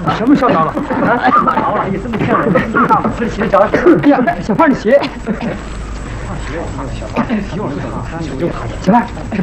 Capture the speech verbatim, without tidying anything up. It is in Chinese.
什么小着了？啊，着了，也这么骗人，你看我这鞋着是？哎呀，小胖的鞋。放鞋，小胖，一会儿就走，就就小胖。